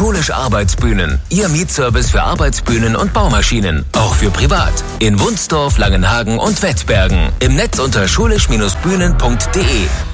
Schulisch Arbeitsbühnen. Ihr Mietservice für Arbeitsbühnen und Baumaschinen. Auch für privat. In Wunsdorf, Langenhagen und Wettbergen. Im Netz unter schulisch-bühnen.de.